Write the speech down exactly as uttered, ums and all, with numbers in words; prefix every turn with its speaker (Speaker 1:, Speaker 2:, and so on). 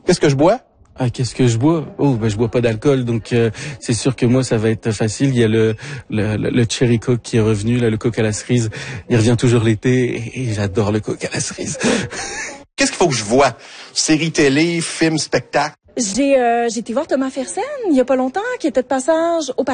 Speaker 1: Qu'est-ce que je bois?
Speaker 2: Ah, qu'est-ce que je bois? Oh, ben je bois pas d'alcool, donc euh, c'est sûr que moi ça va être facile. Il y a le le, le cherry coke qui est revenu, là, le coke à la cerise. Il revient toujours l'été et, et j'adore le coke à la cerise.
Speaker 1: Qu'est-ce qu'il faut que je vois? Séries télé, films, spectacles?
Speaker 3: J'ai euh, j'ai été voir Thomas Fersen il y a pas longtemps, qui était de passage au